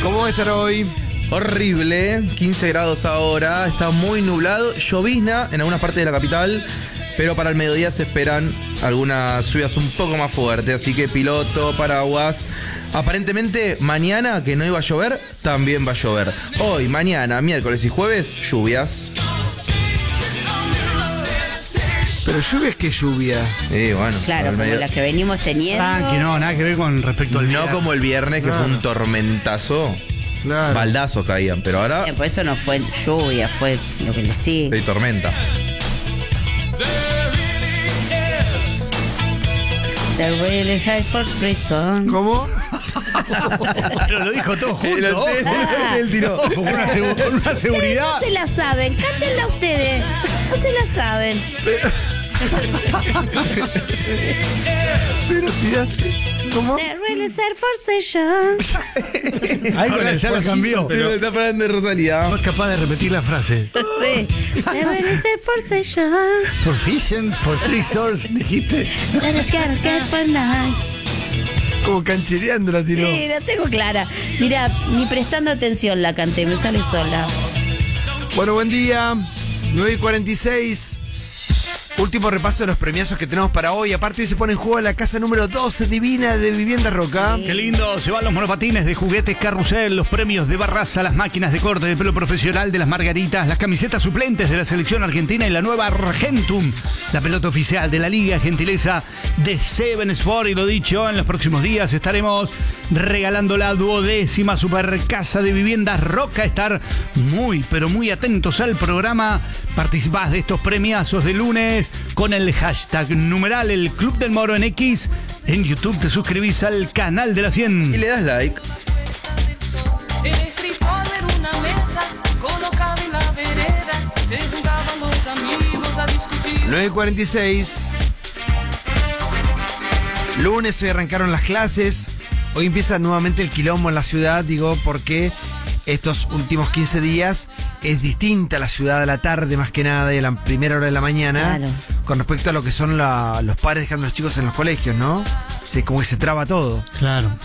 ¿Cómo va a estar hoy? Horrible, 15 grados ahora, está muy nublado, llovizna en algunas partes de la capital, pero para el mediodía se esperan algunas lluvias un poco más fuertes, así que piloto, paraguas. Aparentemente mañana, que no iba a llover, también va a llover. Hoy, mañana, miércoles y jueves, lluvias. Pero lluvias, ¿qué lluvia? Bueno. Claro, como las que venimos teniendo. Tranqui, no, nada que ver con respecto al No viernes. como el viernes, que fue un tormentazo. Claro. Baldazos caían, pero ahora Por eso no fue lluvia, fue lo que le sigue. hay tormenta. The really high for prison. ¿Cómo? Pero lo dijo todo junto. Él tiró. Con una seguridad. No se la saben, cántenla ustedes. No se la saben. Pero tiraste. ¿Cómo? The really high for session. Ahora ya la cambió. Pero está parando de Rosalía. No es capaz de repetir la frase. Sí. The really high for session. For fishing, for three swords, dijiste. Get for night. Como canchereando la tiró. Sí, la tengo clara. Mira, ni prestando atención la canté, me sale sola. Bueno, buen día. 9:46. Último repaso de los premiazos que tenemos para hoy. Aparte, hoy se pone en juego la casa número 12 divina de Vivienda Roca. Qué lindo, se van los monopatines de Juguetes Carrusel, los premios de Barraza, las máquinas de corte de pelo profesional de las Margaritas, las camisetas suplentes de la selección argentina y la nueva Argentum, la pelota oficial de la Liga, gentileza de Seven Sport. Y lo dicho, en los próximos días estaremos regalando la 12ª super casa de Viviendas Roca. Estar muy, pero muy atentos al programa. Participás de estos premiazos de lunes con el hashtag numeral el Club del Moro en X. En YouTube te suscribís al canal de la 100 Y le das like. El escritorio era una mesa colocada en la vereda. Se juntaban los amigos a discutir. 9:46. Lunes, hoy arrancaron las clases. Hoy empieza nuevamente el quilombo en la ciudad, digo, porque estos últimos 15 días es distinta la ciudad a la tarde más que nada y a la primera hora de la mañana. Claro. Con respecto a lo que son los padres dejando a los chicos en los colegios, ¿no? Como que se traba todo. Claro.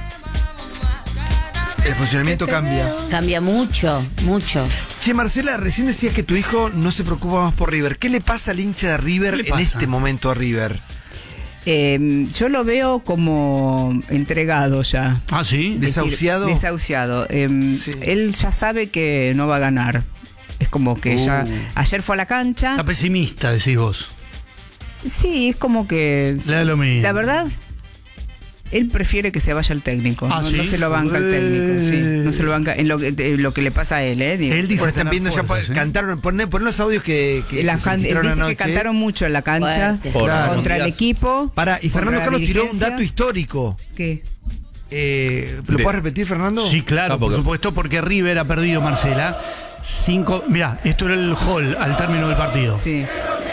El funcionamiento cambia. Cambia mucho, mucho. Che, Marcela, recién decías que tu hijo no se preocupa más por River. ¿Qué le pasa al hincha de River ¿Qué le en pasa? este momento a River? Yo lo veo como entregado ya. Ah, sí. ¿Desahuciado? Desahuciado. Sí. Él ya sabe que no va a ganar. Es como que ya... Ayer fue a la cancha. Está pesimista, decís vos. Sí, es como que... Le da lo mismo. La verdad, él prefiere que se vaya el técnico. Ah, no, ¿sí? no se lo banca el técnico. Sí, no se lo banca en lo que le pasa a él, digo. Él dice Bueno, están tener viendo fuerzas, ya, cantaron, poner los audios que Él se dice registraron que anoche. cantaron mucho en la cancha Fuerte. Por contra el días. equipo. Y Fernando contra la Carlos tiró un dirigencia. dato histórico. ¿Qué? ¿Lo puedes repetir, Fernando? Sí, claro, Tampoco. por supuesto, porque River ha perdido, Marcela. Mirá, esto era el hall al término del partido. Sí.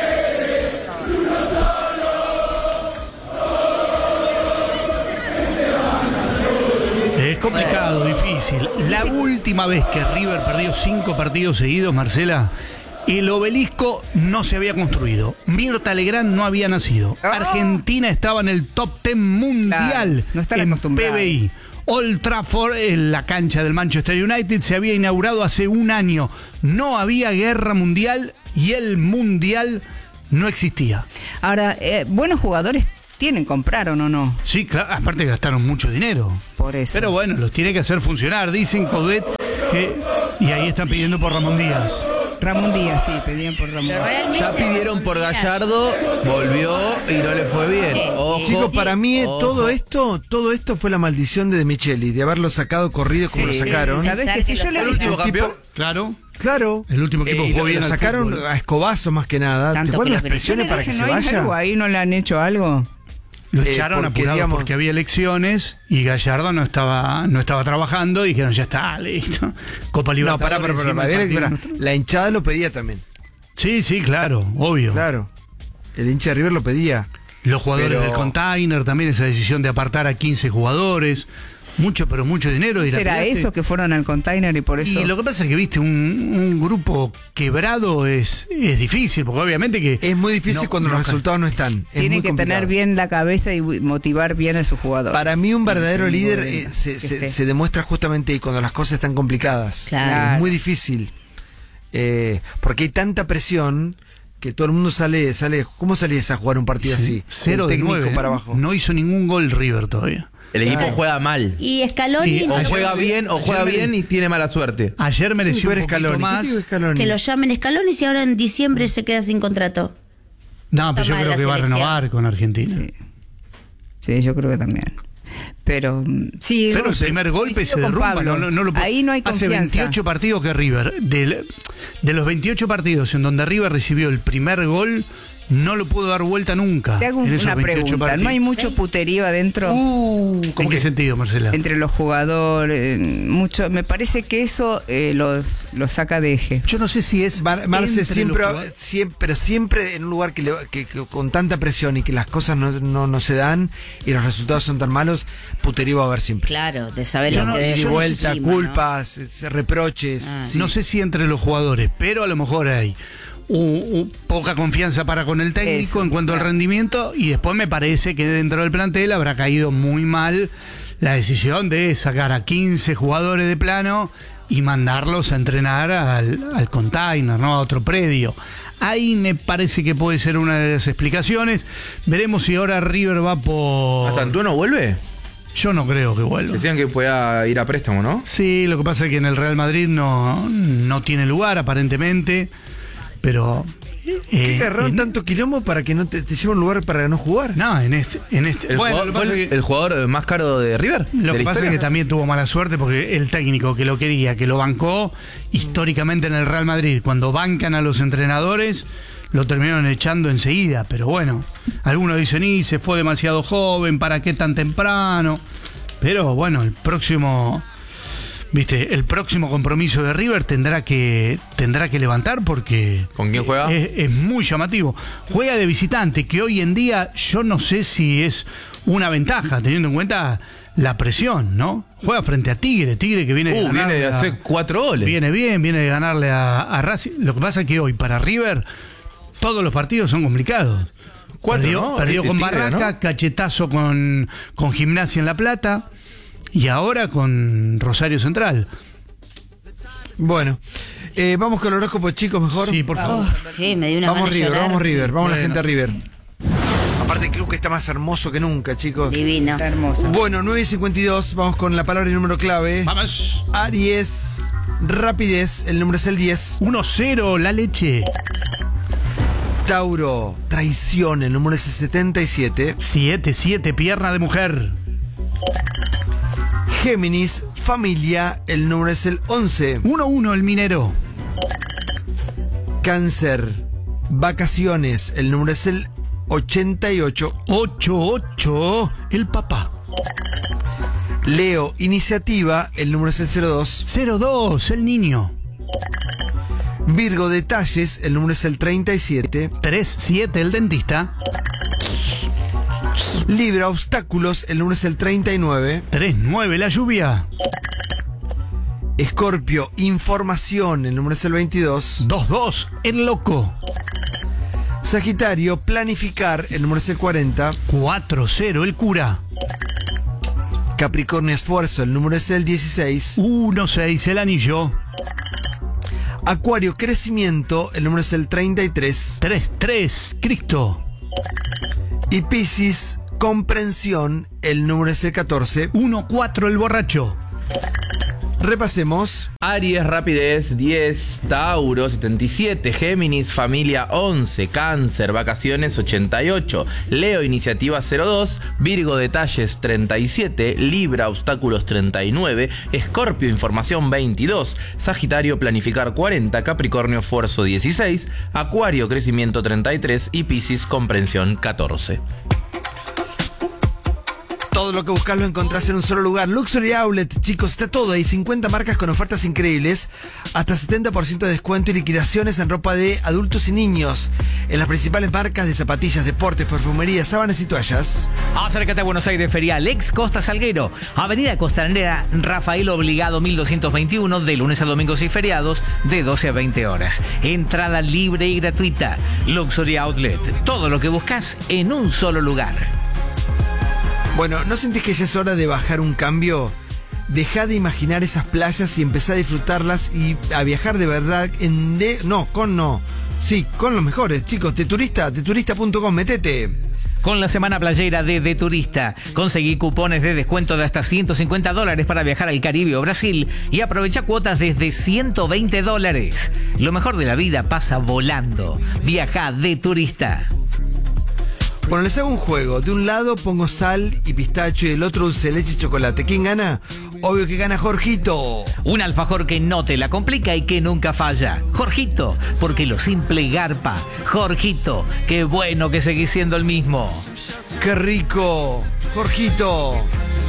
Es complicado, difícil. La última vez que River perdió 5 partidos seguidos, Marcela, el obelisco no se había construido. Mirta Legrand no había nacido. Argentina estaba en el top 10 mundial. Claro, no están en acostumbrados. PBI. Old Trafford, en la cancha del Manchester United, se había inaugurado hace un año. No había guerra mundial y el mundial no existía. Ahora, buenos jugadores compraron o no. Sí, claro, aparte gastaron mucho dinero. Por eso. Pero bueno, los tiene que hacer funcionar. Dicen Coudet y ahí están pidiendo por Ramón Díaz. Ramón Díaz, sí, pedían por Ramón. Pero realmente Ya pidieron por Gallardo, volvió y no le fue bien. Ojo. Chicos, para mí Ojo. todo esto fue la maldición de Micheli, de haberlo sacado corrido como lo sacaron. ¿Sabes que si yo le El dije último campeón. Claro. Claro. El último equipo jugó bien lo al sacaron fútbol. a escobazo más que nada. Tanto ¿Te acuerdas que las lo gritó? presiones para que se ¿no hay algo vaya? ahí? ¿No le han hecho algo? Lo echaron porque, apurado digamos- porque había elecciones y Gallardo no estaba trabajando y dijeron, ya está, listo. Copa No, Libertadores. pará, encima el pará. partido. La hinchada lo pedía también. Sí, sí, claro, obvio. Claro. El hincha de River lo pedía. Los jugadores Pero- del container, también esa decisión de apartar a 15 jugadores. Mucho, pero mucho dinero. Y la ¿Será peleaste. eso que fueron al container y por eso? Y lo que pasa es que, viste, un grupo quebrado es difícil, porque obviamente que... Es muy difícil cuando los resultados no están. Es Tiene muy que complicado. tener bien la cabeza y motivar bien a su jugador. Para mí un verdadero líder que esté. se demuestra justamente ahí cuando las cosas están complicadas. Claro. Es muy difícil. Porque hay tanta presión que todo el mundo sale. ¿Cómo salís a jugar un partido así? 0 Un de técnico 9. para abajo. No hizo ningún gol River todavía. El equipo juega mal. Y Scaloni, Sí, no O lo- juega bien y tiene mala suerte. Ayer mereció un Pero poquito Scaloni, ¿qué más. digo Scaloni? que lo llamen Scaloni si ahora en diciembre se queda sin contrato. No, pero yo Está mal creo la que va a selección. renovar con Argentina. Sí, yo creo que también. Pero sí, Pero el primer golpe se coincido con derrumba. Pablo. No lo puedo- Ahí no hay Hace confianza. 28 partidos que River, de los 28 partidos en donde River recibió el primer gol, no lo pudo dar vuelta nunca. Te hago en esos una 28 pregunta. partidos. ¿No hay mucho puterío adentro? ¿En qué sentido, Marcela? Entre los jugadores, mucho. Me parece que eso los saca de eje. Yo no sé si es. Marce entre siempre, los jugadores. pero siempre en un lugar que con tanta presión y que las cosas no se dan y los resultados son tan malos, puterío va a haber siempre. Claro, de saber Yo lo no- que yo debe Y no sé vuelta, encima, ¿no? culpas, reproches. Ah. sí. No sé si entre los jugadores, pero a lo mejor hay poca confianza para con el técnico Eso, en cuanto al claro. rendimiento, y después me parece que dentro del plantel habrá caído muy mal la decisión de sacar a 15 jugadores de plano y mandarlos a entrenar al container, ¿no? A otro predio. Ahí me parece que puede ser una de las explicaciones. Veremos si ahora River va por... ¿Hasta Antuono vuelve? Yo no creo que vuelva. Decían que pueda ir a préstamo, ¿no? Sí, lo que pasa es que en el Real Madrid no tiene lugar aparentemente, pero... ¿Qué agarraron tanto quilombo para que no te lleve a un lugar para no jugar? No, en este El, bueno, jugador, lo que fue pasa es que- el jugador más caro de River. lo de que la pasa es historia. que también tuvo mala suerte porque el técnico que lo quería, que lo bancó históricamente en el Real Madrid, cuando bancan a los entrenadores, lo terminaron echando enseguida. Pero bueno, algunos dicen, y se fue demasiado joven, ¿para qué tan temprano? Pero bueno, el próximo compromiso de River tendrá que levantar porque... ¿Con quién juega? Es muy llamativo. Juega de visitante, que hoy en día yo no sé si es una ventaja, teniendo en cuenta la presión, ¿no? Juega frente a Tigre que viene de Viene de ganarle hacer 4 goles. Viene bien, viene de ganarle a Racing. Lo que pasa es que hoy para River todos los partidos son complicados. 4, ¿no? Perdió El con Tigre, Barraca, ¿no? cachetazo con Gimnasia en La Plata y ahora con Rosario Central. Bueno, vamos con el horóscopo, chicos, mejor. Sí, por favor. Sí, me dio una Vamos gana de River, llorar. vamos River, vamos la Bueno. gente a River. Aparte el club que está más hermoso que nunca, chicos. Divino. Está hermoso. Bueno, 9:52, vamos con la palabra y número clave. Vamos. Aries, rapidez, el número es el 10. 1-0, la leche. Tauro, traición, el número es el 77. 7-7, pierna de mujer. Géminis, familia, el número es el 11. 1-1, el minero. Cáncer, vacaciones, el número es el 88. 8-8, el papá. Leo, iniciativa, el número es el 02. 0-2, el niño. Virgo, detalles, el número es el 37. 3-7, el dentista. Libra, obstáculos, el número es el 39. 3-9, la lluvia. Escorpio, información, el número es el 22. 2-2, el loco. Sagitario, planificar, el número es el 40. 4-0, el cura. Capricornio, esfuerzo, el número es el 16. 1-6, el anillo. Acuario, crecimiento, el número es el 33. 3-3, Cristo. Y Piscis, comprensión, el número es el 14. 1-4, el borracho. Repasemos. Aries, rapidez 10, Tauro 77, Géminis, familia 11, Cáncer, vacaciones 88, Leo, iniciativa 02, Virgo, detalles 37, Libra, obstáculos 39, Escorpio, información 22, Sagitario, planificar 40, Capricornio, esfuerzo 16, Acuario, crecimiento 33 y Piscis, comprensión 14. Todo Todo lo que buscas lo encontrás en un solo lugar. Luxury Outlet, chicos, está todo ahí. 50 marcas con ofertas increíbles. Hasta 70% de descuento y liquidaciones en ropa de adultos y niños. En las principales marcas de zapatillas, deportes, perfumería, sábanas y toallas. Acércate a Buenos Aires Ferial, ex Costa Salguero, Avenida Costanera Rafael Obligado 1221, de lunes a domingos y feriados, de 12 a 20 horas. Entrada libre y gratuita. Luxury Outlet, todo lo que buscas en un solo lugar. Bueno, ¿no sentís que ya es hora de bajar un cambio? Dejá de imaginar esas playas y empezá a disfrutarlas y a viajar de verdad con los mejores, chicos. De turista.com, metete. Con la semana playera de Turista, conseguí cupones de descuento de hasta $150 para viajar al Caribe o Brasil y aprovecha cuotas desde $120. Lo mejor de la vida pasa volando. Viaja de Turista. Bueno, les hago un juego. De un lado pongo sal y pistacho y del otro dulce de leche y chocolate. ¿Quién gana? Obvio que gana Jorgito. Un alfajor que no te la complica y que nunca falla. Jorgito, porque lo simple garpa. Jorgito, qué bueno que seguís siendo el mismo. ¡Qué rico! Jorgito.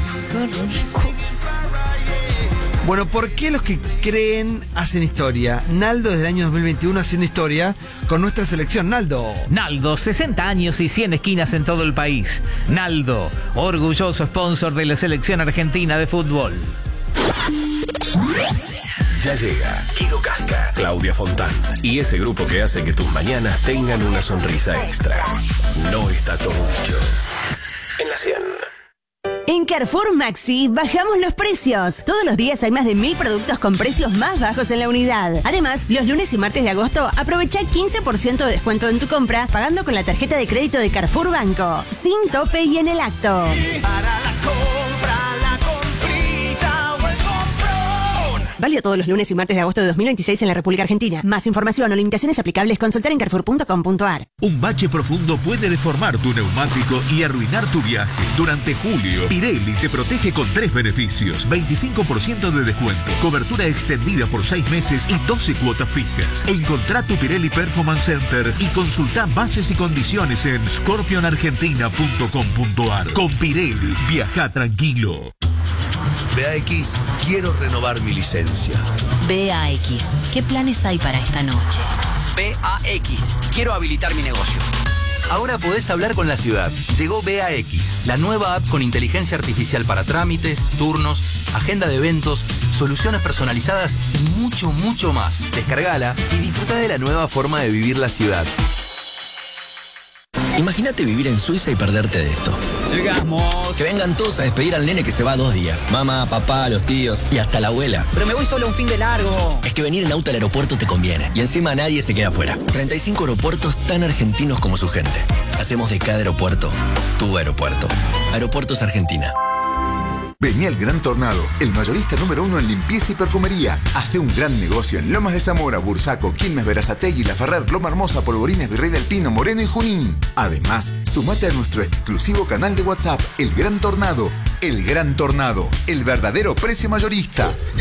Bueno, ¿por qué los que creen hacen historia? Naldo desde el año 2021 haciendo historia con nuestra selección. Naldo, 60 años y 100 esquinas en todo el país. Naldo, orgulloso sponsor de la selección argentina de fútbol. Ya llega Guido Casca, Claudia Fontán y ese grupo que hace que tus mañanas tengan una sonrisa extra. No está todo dicho. En la 100. En Carrefour Maxi bajamos los precios. Todos los días hay más de 1000 productos con precios más bajos en la unidad. Además, los lunes y martes de agosto aprovecha 15% de descuento en tu compra pagando con la tarjeta de crédito de Carrefour Banco. Sin tope y en el acto. Para la compra, la comprita o el comprón. Válido todos los lunes y martes de agosto de 2026 en la República Argentina. Más información o limitaciones aplicables, consultar en carrefour.com.ar. Un bache profundo puede deformar tu neumático y arruinar tu viaje. Durante julio, Pirelli te protege con 3 beneficios: 25% de descuento, cobertura extendida por 6 meses y 12 cuotas fijas. Encontrá tu Pirelli Performance Center y consultá bases y condiciones en scorpionargentina.com.ar. Con Pirelli, viaja tranquilo. BAX, quiero renovar mi licencia. BAX, ¿qué planes hay para esta noche? BAX, quiero habilitar mi negocio. Ahora podés hablar con la ciudad. Llegó BAX, la nueva app con inteligencia artificial para trámites, turnos, agenda de eventos, soluciones personalizadas y mucho, mucho más. Descargala y disfruta de la nueva forma de vivir la ciudad. Imagínate vivir en Suiza y perderte de esto. Llegamos. Que vengan todos a despedir al nene que se va 2 días. Mamá, papá, los tíos y hasta la abuela. Pero me voy solo un fin de largo. Es que venir en auto al aeropuerto te conviene. Y encima nadie se queda afuera. 35 aeropuertos tan argentinos como su gente. Hacemos de cada aeropuerto tu aeropuerto. Aeropuertos Argentina. Vení al Gran Tornado, el mayorista número 1 en limpieza y perfumería. Hace un gran negocio en Lomas de Zamora, Bursaco, Quilmes, Berazategui, La Ferrer, Loma Hermosa, Polvorines, Virrey del Pino, Moreno y Junín. Además, sumate a nuestro exclusivo canal de WhatsApp, El Gran Tornado. El Gran Tornado, el verdadero precio mayorista.